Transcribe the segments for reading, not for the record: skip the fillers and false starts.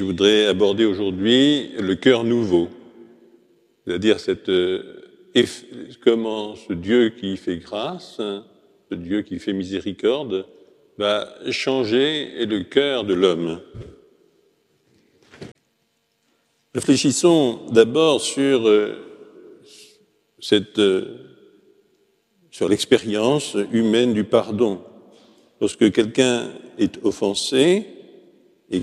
je voudrais aborder aujourd'hui le cœur nouveau, c'est-à-dire comment ce Dieu qui fait grâce, ce Dieu qui fait miséricorde, va changer le cœur de l'homme. Réfléchissons d'abord sur l'expérience humaine du pardon. Lorsque quelqu'un est offensé et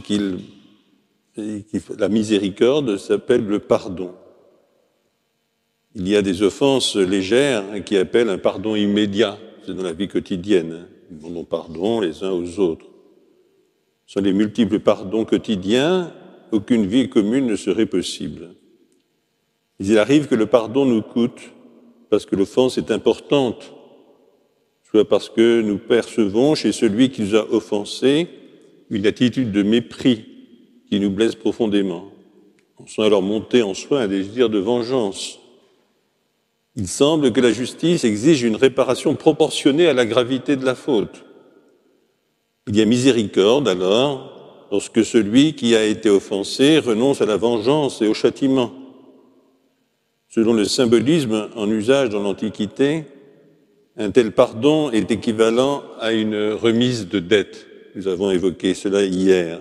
la miséricorde s'appelle le pardon. Il y a des offenses légères qui appellent un pardon immédiat, c'est dans la vie quotidienne. Nous demandons pardon les uns aux autres. Sans les multiples pardons quotidiens, aucune vie commune ne serait possible. Mais il arrive que le pardon nous coûte parce que l'offense est importante, soit parce que nous percevons chez celui qui nous a offensés une attitude de mépris qui nous blesse profondément. On sent alors monter en soi un désir de vengeance. Il semble que la justice exige une réparation proportionnée à la gravité de la faute. Il y a miséricorde alors lorsque celui qui a été offensé renonce à la vengeance et au châtiment. Selon le symbolisme en usage dans l'Antiquité, un tel pardon est équivalent à une remise de dette. Nous avons évoqué cela hier.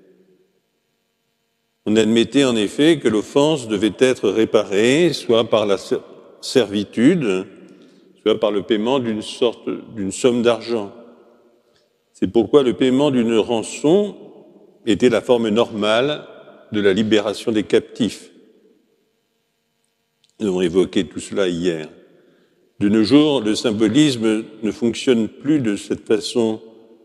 On admettait en effet que l'offense devait être réparée, soit par la servitude, soit par le paiement d'une somme d'argent. C'est pourquoi le paiement d'une rançon était la forme normale de la libération des captifs. Nous avons évoqué tout cela hier. De nos jours, le symbolisme ne fonctionne plus de cette façon,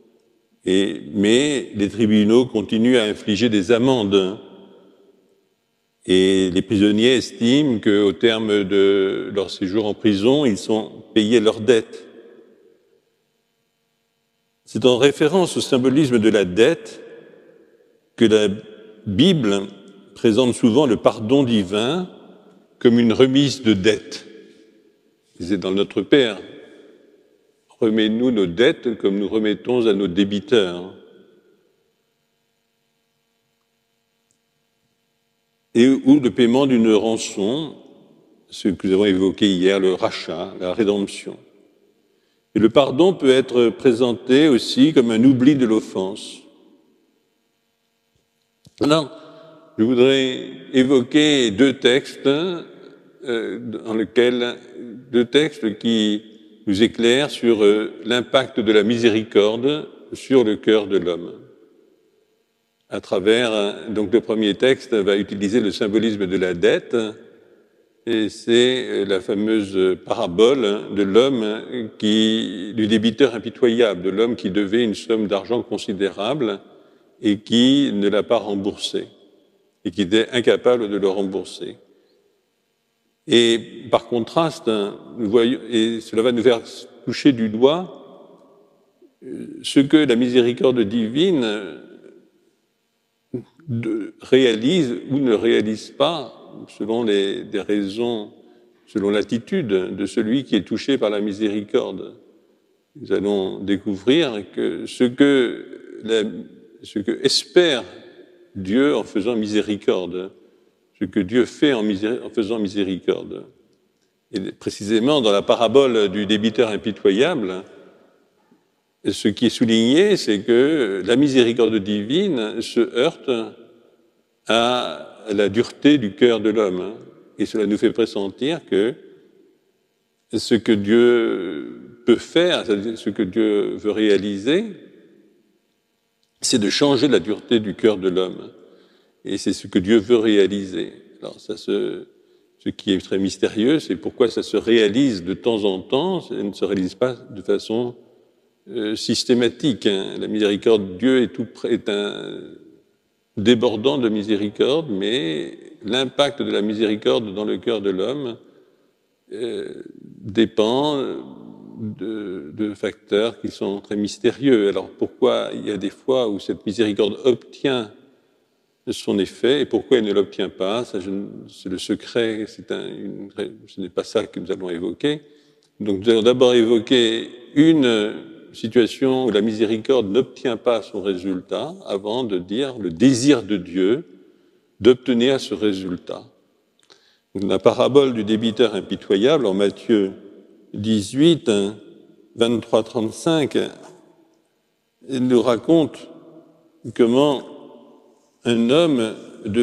mais les tribunaux continuent à infliger des amendes. Et les prisonniers estiment qu'au terme de leur séjour en prison, ils ont payé leurs dettes. C'est en référence au symbolisme de la dette que la Bible présente souvent le pardon divin comme une remise de dette. C'est dans Notre Père, remets-nous nos dettes comme nous remettons à nos débiteurs. Ou le paiement d'une rançon, ce que nous avons évoqué hier, le rachat, la rédemption. Et le pardon peut être présenté aussi comme un oubli de l'offense. Alors, je voudrais évoquer deux textes qui nous éclairent sur l'impact de la miséricorde sur le cœur de l'homme. À travers, donc le premier texte va utiliser le symbolisme de la dette, et c'est la fameuse parabole de l'homme du débiteur impitoyable, de l'homme qui devait une somme d'argent considérable et qui ne l'a pas remboursé, et qui était incapable de le rembourser. Et par contraste, nous voyons, et cela va nous faire toucher du doigt ce que la miséricorde divine réalise ou ne réalise pas selon des raisons, selon l'attitude de celui qui est touché par la miséricorde. Nous allons découvrir que ce que espère Dieu en faisant miséricorde, ce que Dieu fait en faisant miséricorde. Et précisément dans la parabole du débiteur impitoyable, ce qui est souligné, c'est que la miséricorde divine se heurte à la dureté du cœur de l'homme. Et cela nous fait pressentir que ce que Dieu peut faire, ce que Dieu veut réaliser, c'est de changer la dureté du cœur de l'homme. Et c'est ce que Dieu veut réaliser. Alors ce qui est très mystérieux, c'est pourquoi ça se réalise de temps en temps, ça ne se réalise pas de façon systématique. La miséricorde de Dieu est un débordant de miséricorde, mais l'impact de la miséricorde dans le cœur de l'homme dépend de facteurs qui sont très mystérieux. Alors pourquoi il y a des fois où cette miséricorde obtient son effet et pourquoi elle ne l'obtient pas, c'est le secret, ce n'est pas ça que nous allons évoquer. Donc nous allons d'abord évoquer une situation où la miséricorde n'obtient pas son résultat avant de dire le désir de Dieu d'obtenir ce résultat. La parabole du débiteur impitoyable en Matthieu 18, 23-35, nous raconte comment un homme